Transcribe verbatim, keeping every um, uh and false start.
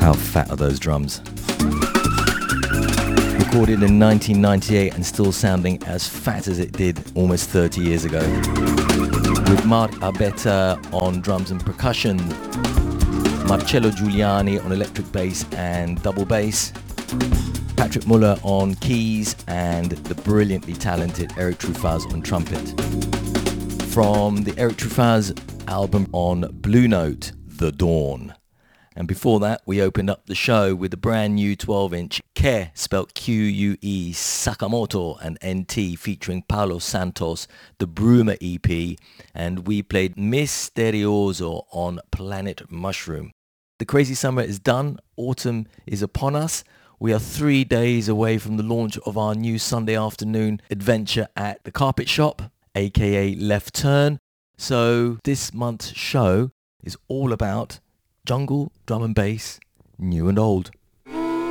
How fat are those drums? Recorded in nineteen ninety-eight and still sounding as fat as it did almost thirty years ago. With Mark Abeta on drums and percussion, Marcello Giuliani on electric bass and double bass, Patrick Muller on keys, and the brilliantly talented Eric Truffaz on trumpet. From the Eric Truffaz album on Blue Note, The Dawn. And before that, we opened up the show with the brand new twelve inch Qué, spelt Q U E, Sakamoto and N T featuring Paulo Santos, the Bruma E P, and we played Misterioso on Planet Mushroom. The crazy summer is done, autumn is upon us. We are three days away from the launch of our new Sunday afternoon adventure at the Carpet Shop, aka Left Turn. So this month's show is all about jungle, drum and bass, new and old.